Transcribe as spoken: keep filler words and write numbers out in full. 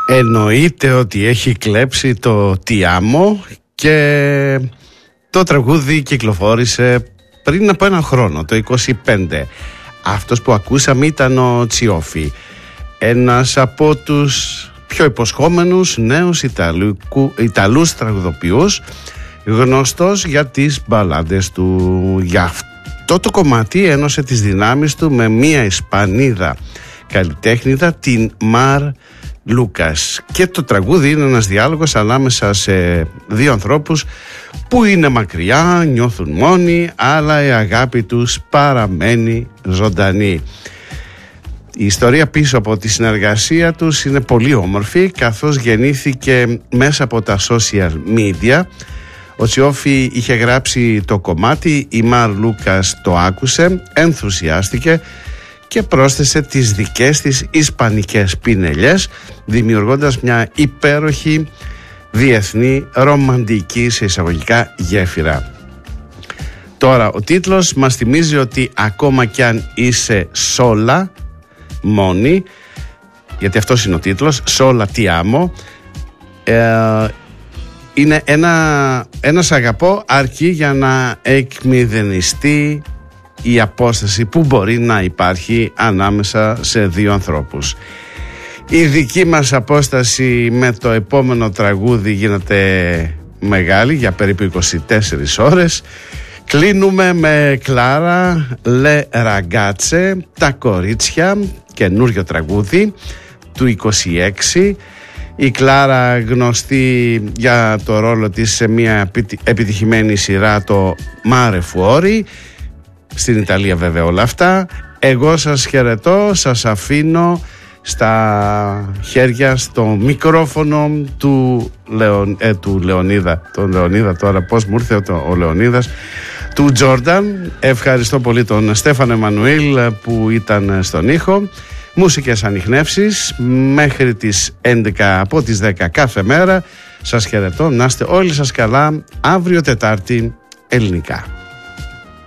Εννοείται ότι έχει κλέψει το «Τι άμω» και το τραγούδι κυκλοφόρησε πριν από ένα χρόνο, το είκοσι πέντε. Αυτός που ακούσαμε ήταν ο Τσιόφι, ένας από τους πιο υποσχόμενους νέους Ιταλικού, Ιταλούς τραγουδοποιούς, γνωστός για τις μπαλάντες του. Γι' αυτό το κομμάτι ένωσε τις δυνάμεις του με μία Ισπανίδα καλλιτέχνηδα, την Μαρ Λούκας, και το τραγούδι είναι ένας διάλογος ανάμεσα σε δύο ανθρώπους που είναι μακριά, νιώθουν μόνοι, αλλά η αγάπη τους παραμένει ζωντανή. Η ιστορία πίσω από τη συνεργασία τους είναι πολύ όμορφη, καθώς γεννήθηκε μέσα από τα social media. Ο Τσιόφι είχε γράψει το κομμάτι, η Μαρ Λούκας το άκουσε, ενθουσιάστηκε και πρόσθεσε τις δικές της ισπανικές πινελιές, δημιουργώντας μια υπέροχη διεθνή ρομαντική σε εισαγωγικά γέφυρα. Τώρα ο τίτλος μας θυμίζει ότι ακόμα κι αν είσαι σόλα, μόνη, γιατί αυτός είναι ο τίτλος, «Σόλα τι άμω», ε, είναι ένα, ένας αγαπώ αρκεί για να εκμηδενιστεί η απόσταση που μπορεί να υπάρχει ανάμεσα σε δύο ανθρώπους. Η δική μας απόσταση με το επόμενο τραγούδι γίνεται μεγάλη, για περίπου είκοσι τέσσερις ώρες. Κλείνουμε με Κλάρα, Le Ragazze, τα κορίτσια, καινούριο τραγούδι του είκοσι έξι. Η Κλάρα γνωστή για το ρόλο της σε μια επιτυχημένη σειρά, το Mare Fuori, στην Ιταλία βέβαια όλα αυτά. Εγώ σας χαιρετώ, σας αφήνω στα χέρια, στο μικρόφωνο του, Λεων, ε, του Λεωνίδα. Τον Λεωνίδα τώρα, πώς μου ήρθε ο, ο Λεωνίδας, του Τζόρνταν. Ευχαριστώ πολύ τον Στέφανο Εμμανουήλ που ήταν στον ήχο. Μουσικές ανιχνεύσεις μέχρι τις έντεκα, από τις δέκα κάθε μέρα. Σας χαιρετώ, να είστε όλοι σας καλά. Αύριο Τετάρτη ελληνικά.